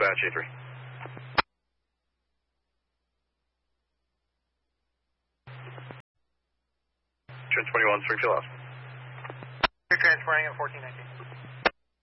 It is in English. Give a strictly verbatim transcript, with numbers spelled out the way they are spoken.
dispatch, A three. Trent twenty-one, Springfield House. You're transporting at fourteen nineteen.